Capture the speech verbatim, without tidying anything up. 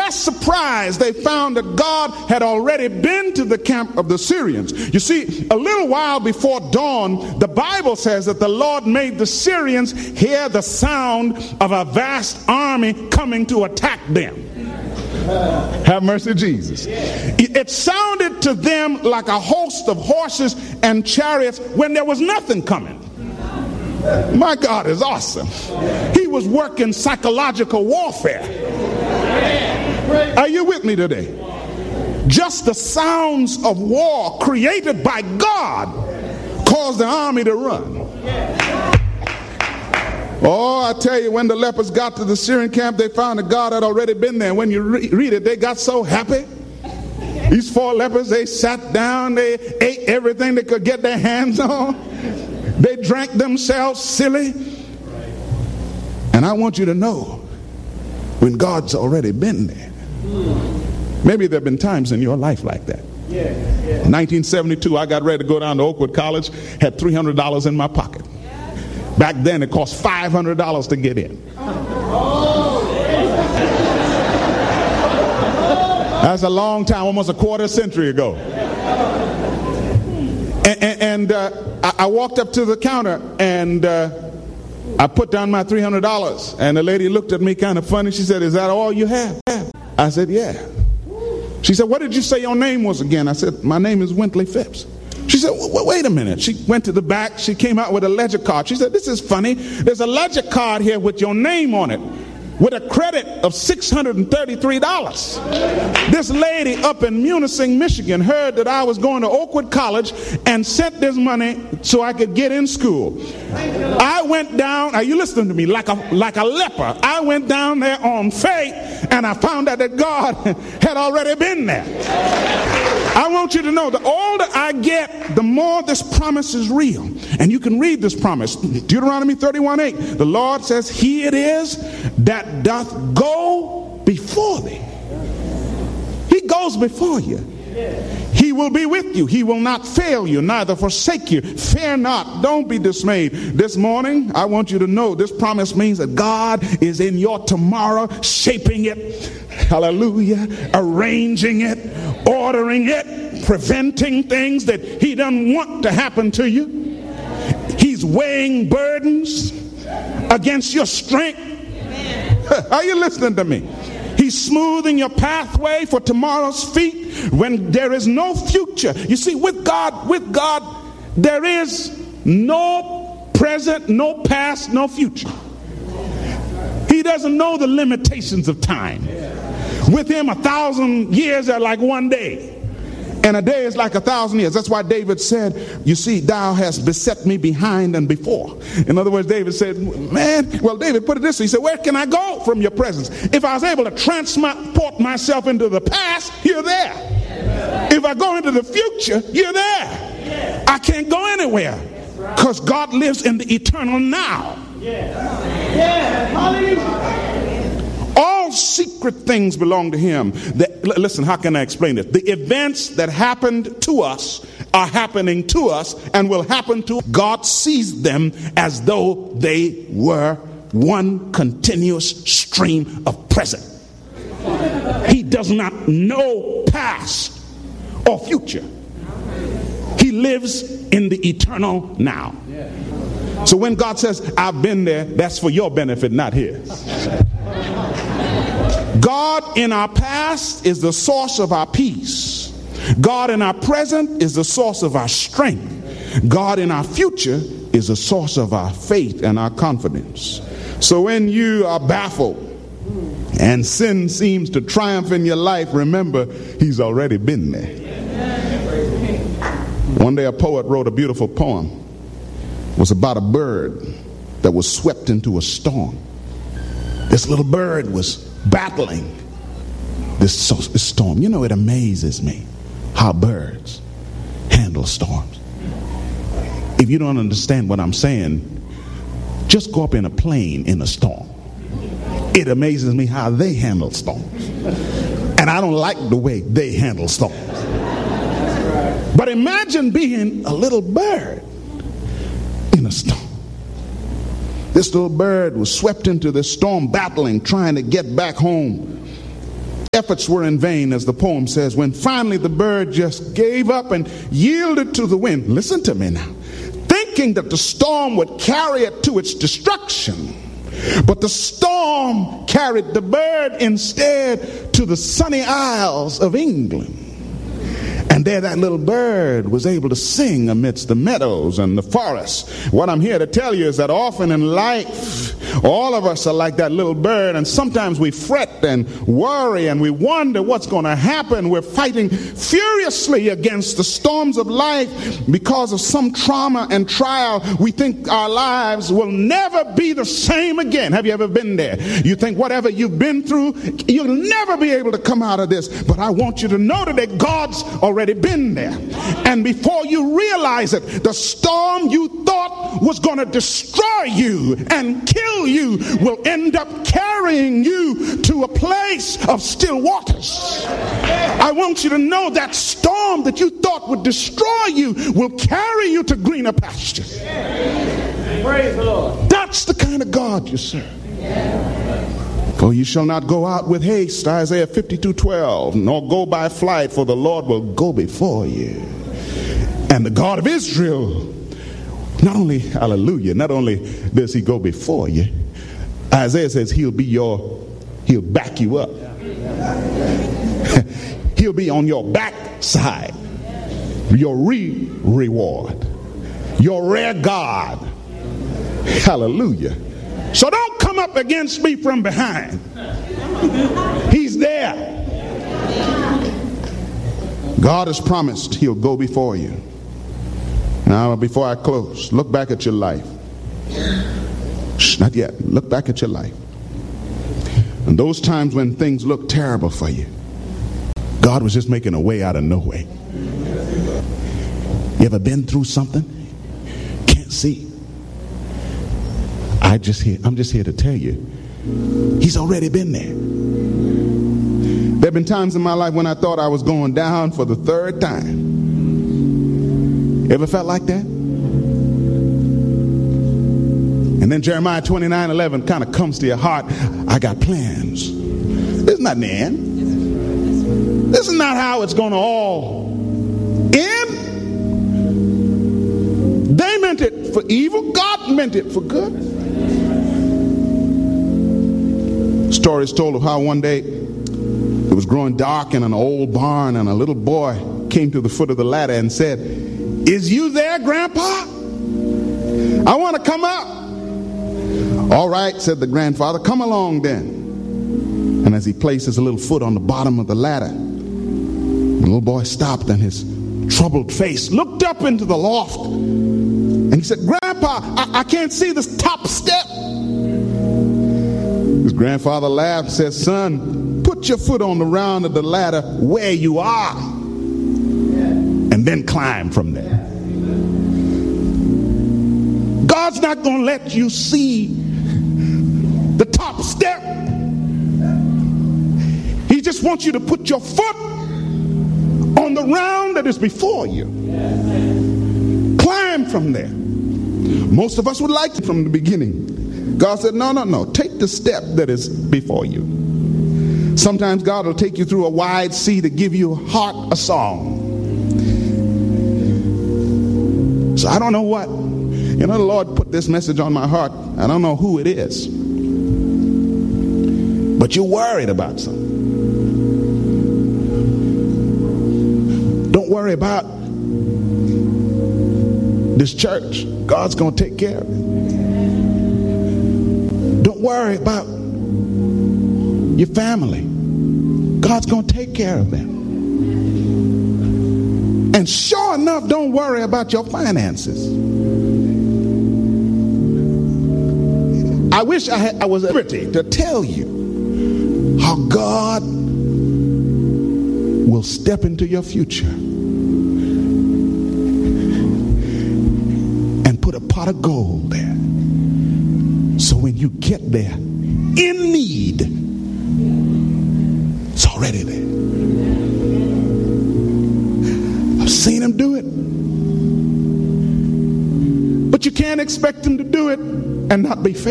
their surprise, they found that God had already been to the camp of the Syrians. You see, a little while before dawn, the Bible says that the Lord made the Syrians hear the sound of a vast army coming to attack them. Have mercy, Jesus. It sounded to them like a host of horses and chariots when there was nothing coming. My God is awesome. He was working psychological warfare. Are you with me today? Just the sounds of war created by God caused the army to run. Oh, I tell you, when the lepers got to the Syrian camp, they found that God had already been there. When you re- read it, they got so happy. These four lepers, they sat down, they ate everything they could get their hands on. They drank themselves silly. And I want you to know, when God's already been there. Maybe there have been times in your life like that. Yeah, yeah. In nineteen seventy-two, I got ready to go down to Oakwood College, had three hundred dollars in my pocket. Back then, it cost five hundred dollars to get in. That's a long time, almost a quarter century ago. And, and, and uh, I, I walked up to the counter and uh, I put down my three hundred dollars. And the lady looked at me kind of funny. She said, "Is that all you have?" I said, "Yeah." She said, "What did you say your name was again?" I said, "My name is Wintley Phipps." She said, well, wait a minute. She went to the back. She came out with a ledger card. She said, "This is funny. There's a ledger card here with your name on it with a credit of six hundred thirty-three dollars. This lady up in Munising, Michigan heard that I was going to Oakwood College and sent this money so I could get in school. I went down, are you listening to me, like a, like a leper. I went down there on faith and I found out that God had already been there. I want you to know, the older I get, the more this promise is real. And you can read this promise. Deuteronomy thirty-one eight. The Lord says, "He it is that doth go before thee." He goes before you. He will be with you. He will not fail you, neither forsake you. Fear not. Don't be dismayed. This morning, I want you to know this promise means that God is in your tomorrow, shaping it, hallelujah, arranging it, ordering it, preventing things that he doesn't want to happen to you. He's weighing burdens against your strength. Are you listening to me? He's smoothing your pathway for tomorrow's feet when there is no future. You see, with God, with God, there is no present, no past, no future. He doesn't know the limitations of time. With him, a thousand years are like one day, and a day is like a thousand years. That's why David said, "You see, thou hast beset me behind and before." In other words, David said, man, well, David put it this way. He said, "Where can I go from your presence? If I was able to transport myself into the past, you're there. If I go into the future, you're there. I can't go anywhere because God lives in the eternal now." All secret things belong to him. The, listen, how can I explain it? The events that happened to us are happening to us and will happen to us. God sees them as though they were one continuous stream of present. He does not know past or future. He lives in the eternal now. So when God says, "I've been there," that's for your benefit, not his. God in our past is the source of our peace. God in our present is the source of our strength. God in our future is the source of our faith and our confidence. So when you are baffled and sin seems to triumph in your life, remember, he's already been there. One day a poet wrote a beautiful poem. It was about a bird that was swept into a storm. This little bird was battling this storm. You know, it amazes me how birds handle storms. If you don't understand what I'm saying, just go up in a plane in a storm. It amazes me how they handle storms. And I don't like the way they handle storms. But imagine being a little bird in a storm. This little bird was swept into this storm, battling, trying to get back home. efforts were in vain, as the poem says, when finally the bird just gave up and yielded to the wind. Listen to me now. Thinking that the storm would carry it to its destruction. But the storm carried the bird instead to the sunny isles of England. And there that little bird was able to sing amidst the meadows and the forests. What I'm here to tell you is that often in life, all of us are like that little bird, and sometimes we fret and worry and we wonder what's going to happen. We're fighting furiously against the storms of life because of some trauma and trial. We think our lives will never be the same again. Have you ever been there? You think whatever you've been through, you'll never be able to come out of this. But I want you to know today, God's already been there. And before you realize it, the storm you thought was going to destroy you and kill you will end up carrying you to a place of still waters. I want you to know that storm that you thought would destroy you will carry you to greener pastures. Praise the Lord. That's the kind of God you serve. For you shall not go out with haste, Isaiah fifty-two twelve, nor go by flight, for the Lord will go before you. And the God of Israel, not only, hallelujah, not only does he go before you, Isaiah says he'll be your, he'll back you up. He'll be on your backside, your re-reward, your rear guard. Hallelujah. So don't come up against me from behind. He's there. God has promised he'll go before you. Now, before I close, look back at your life. Shh, not yet. Look back at your life. And those times when things look terrible for you, God was just making a way out of no way. You ever been through something? Can't see. I just here, I'm just here to tell you, he's already been there. There have been times in my life when I thought I was going down for the third time. Ever felt like that? And then Jeremiah twenty-nine eleven kind of comes to your heart. I got plans. This is not the end. This is not how it's going to all end. They meant it for evil. God meant it for good. Story is told of how one day it was growing dark in an old barn, and a little boy came to the foot of the ladder and said, "Is you there, Grandpa? I want to come up." "All right," said the grandfather, "come along then." And as he placed his little foot on the bottom of the ladder, the little boy stopped, and his troubled face looked up into the loft, and he said, "Grandpa, I, I can't see this top step." His grandfather laughed and said, "Son, put your foot on the round of the ladder where you are, and then climb from there." God's not going to let you see the top step. He just wants you to put your foot on the round that is before you. Climb from there. Most of us would like to from the beginning. God said, no, no, no. Take the step that is before you. Sometimes God will take you through a wide sea to give your heart a song. So I don't know what. You know, the Lord put this message on my heart. I don't know who it is. But you're worried about something. Don't worry about this church. God's going to take care of it. Don't worry about your family. God's going to take care of them. And sure enough, don't worry about your finances. I wish I, had, I was at liberty to tell you how God will step into your future and put a pot of gold there. So when you get there in need, it's already there. I've seen him do it. But you can't expect him to do it and not be faithful.